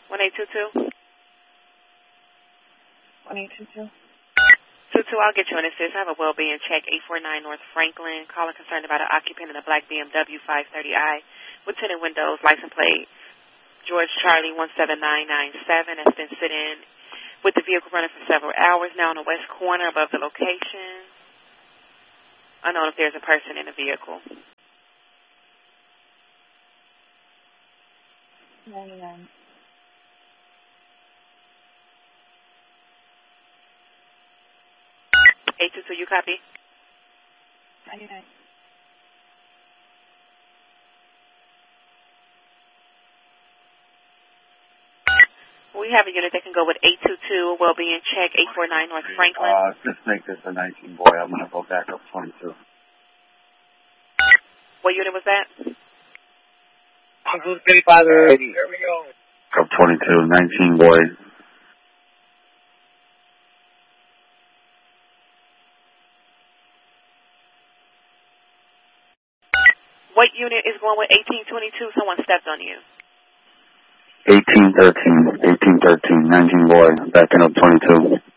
1822? 1822. 22, I'll get you an assist. I have a well-being check, 849 North Franklin. Caller concerned about an occupant in a black BMW 530i with tinted windows, license plate, George Charlie 17997, has been sitting with the vehicle running for several hours now on the west corner above the location. Unknown if there's a person in the vehicle. 99. 822, you copy? 99. We have a unit that can go with 822, well-being check, 849 North Franklin. Just make this a 19 boy. I'm going to go back up 22. What unit was that? 35 80. Here we go. Up 22, 19 boy. What unit is going with 1822? Someone stepped on you. 1813, 19 boy, backing up 22.